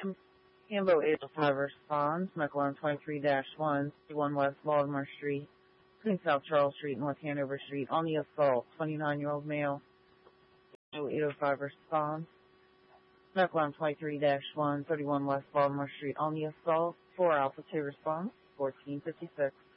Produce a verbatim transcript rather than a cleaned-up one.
Hambo eight oh five responds. Mequon twenty-three dash one, one West Baltimore Street, between South Charles Street and North Hanover Street, on the assault. twenty-nine-year-old male. Hambo eight oh five responds. Mequon twenty-three dash one, thirty-one West Baltimore Street, on the assault. four Alpha two responds. fourteen fifty-six.